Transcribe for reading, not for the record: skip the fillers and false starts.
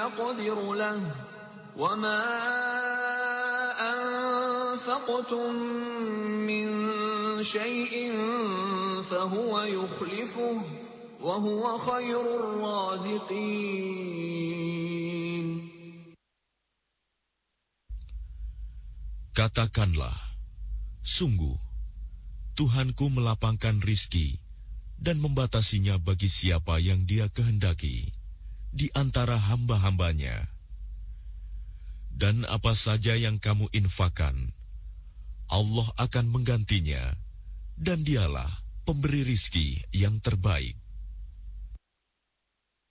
أقدر له وما أنفقتم من شيء فهو يخلفه وهو خير الرازقين. Katakanlah, sungguh, Tuhanku melapangkan rizki dan membatasinya bagi siapa yang Dia kehendaki di antara hamba-hambanya. Dan apa saja yang kamu infakkan, Allah akan menggantinya, dan Dialah pemberi rizki yang terbaik.